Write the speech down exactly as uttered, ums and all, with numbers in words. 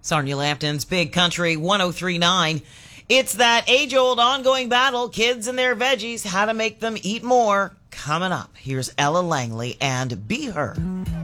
Sarnia Lambton's Big Country one oh three point nine. It's that age-old ongoing battle, kids and their veggies, how to make them eat more. Coming up, here's Ella Langley and Be Her.